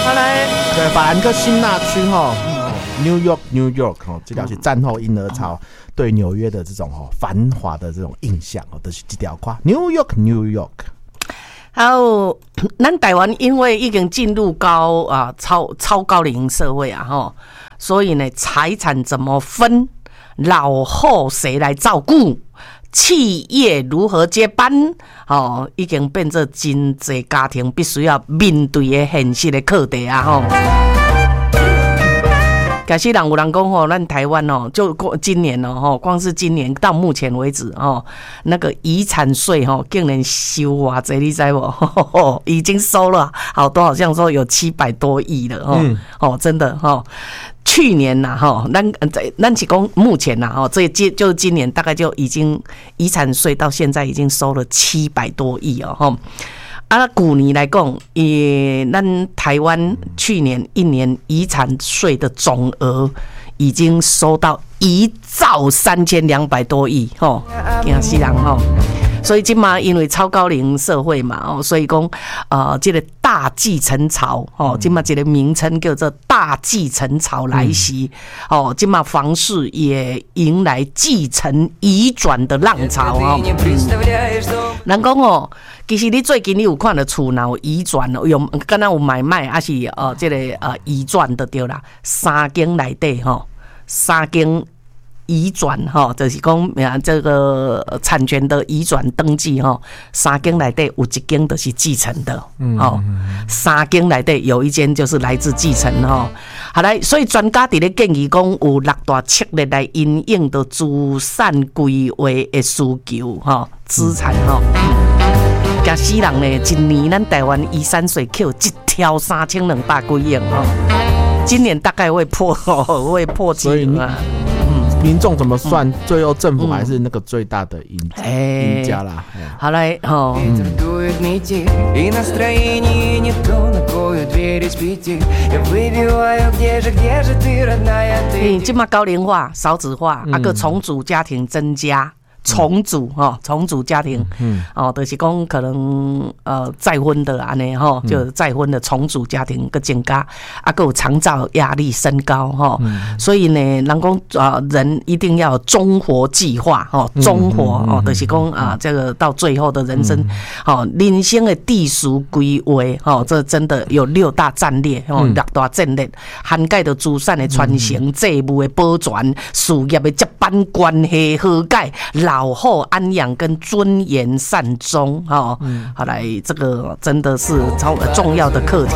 好来， 对，法兰克辛纳区哈，New York 哦，这条是战后婴儿潮对纽约的这种繁华的这种印象哦，都是这条跨 New York。 还有咱台湾因为已经进入超高龄社会啊吼，所以呢财产怎么分，老后谁来照顾，企业如何接班，已经变成真侪家庭必须要面对的现实的课题啊吼。假使有人讲咱台湾就今年光是今年到目前为止那个遗产税竟然收多少，你知不？已经收了好多，好像说有700多亿了真的去年呐咱是讲目前呐这就是今年大概就已经遗产税到现在已经收了700多亿去年来讲，咱台湾去年一年遗产税的总额已经收到13200多亿惊死人所以今嘛因为超高龄社会嘛所以讲这个大继承潮今嘛这个名称叫做大继承潮来袭今嘛房市也迎来继承移转的浪潮人讲其实你最近你有看到厝哪有移转有敢若有买卖还是这个移转的对啦，3间内底3间移转就是讲这个产权的移转登记3间内底有1间就是继承的3间内底有1间就是来自继承好来，所以专家伫咧建议讲有6大策略来因应到资产规划的需求资产假死人呢，一年咱台湾遗产税扣一条3200几亿今年大概会破7啊。 民众怎么算？最后政府还是那个最大的赢家啦。 好来今嘛高龄化、少子化，个重组家庭增加。重组家庭，就是讲可能再婚的安尼就是再婚的重组家庭个增加，还有长照压力升高所以呢，人讲人一定要终活计划终活就是讲这个到最后的人生人生的地属规划这真的有6大战略6大战略，涵盖着资产的传承、债务的保全、事业的接班、关系和解。老后安养跟尊严善终好来，这个真的是超重要的课题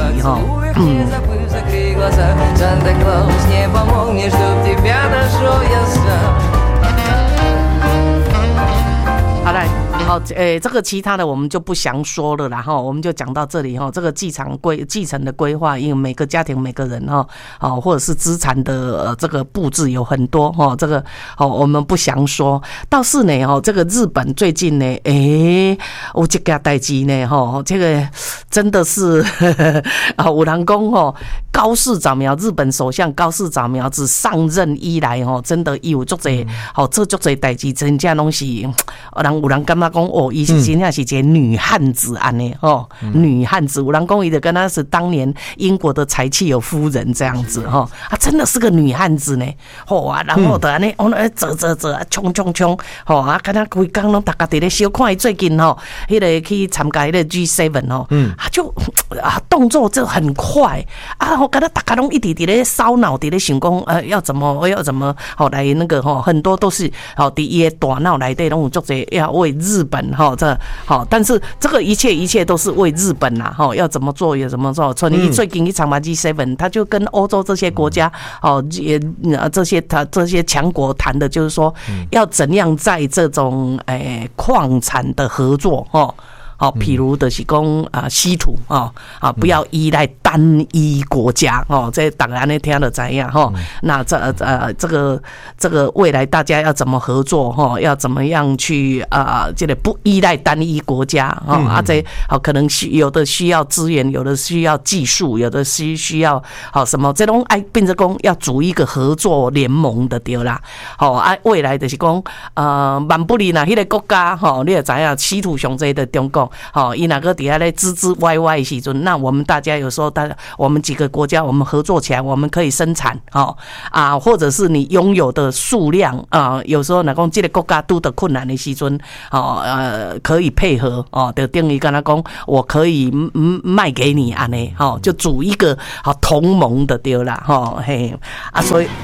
好来这个其他的我们就不详说了啦我们就讲到这里这个继承的规划，因为每个家庭每个人或者是资产的这个布置有很多这个我们不详说。倒是呢这个日本最近呢有这个代志呢这个真的是有人说高市早苗日本首相高市早苗自上任以来真的有足侪做足侪代志，真正拢是有人感觉讲伊是真正是一个女汉子安尼女汉子，有人讲伊就跟他是当年英国的柴契尔夫人这样子真的是个女汉子呢然后就安尼走冲敢若规工拢大家伫咧小看伊最近迄个去参加迄个 G7 就动作就很快敢若大家拢一直伫咧烧脑伫咧想讲要怎么来那个很多都是伫伊的大脑内底拢有足侪要为日本但是这个一切都是为日本啦要怎么做也怎么做。最近一场嘛 G7 他就跟欧洲这些国家这些强国谈的就是说要怎样在这种矿产的合作譬如就是讲稀土不要依赖单一国家这当然呢听得知影那这个未来大家要怎么合作要怎么样去这个不依赖单一国家这可能有的需要资源，有的需要技术，有的需要什么这种变成讲要组一个合作联盟的对啦未来就是讲万不利那迄个国家你也知影稀土上济的中国讲，伊哪个底下咧吱吱歪歪的时阵，那我们大家有时候我们几个国家我们合作起来，我们可以生产或者是你拥有的数量有时候哪讲这个国家拄到困难的时阵，可以配合就等于跟他讲，我可以卖给你安尼就组一个同盟的对啦嘿所以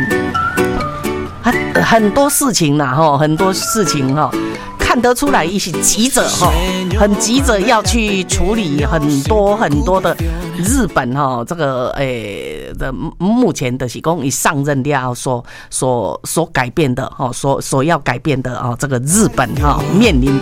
很多事情啦很多事情看得出来，一些急着很急着要去处理很多的日本这个的目前的是讲一上任了所改变的所要改变的这个日本面临的